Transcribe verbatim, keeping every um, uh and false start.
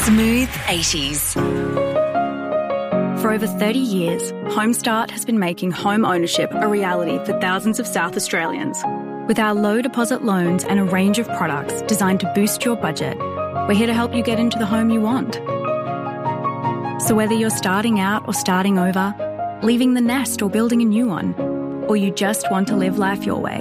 Smooth eighties. For over thirty years, Homestart has been making home ownership a reality for thousands of South Australians. With our low deposit loans and a range of products designed to boost your budget, we're here to help you get into the home you want. So whether you're starting out or starting over, leaving the nest or building a new one, or you just want to live life your way,